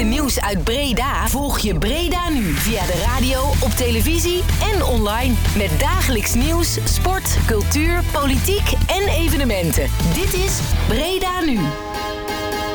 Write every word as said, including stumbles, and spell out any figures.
nieuws uit Breda volg je Breda Nu via de radio, op televisie en online. Met dagelijks nieuws, sport, cultuur, politiek en evenementen. Dit is Breda Nu.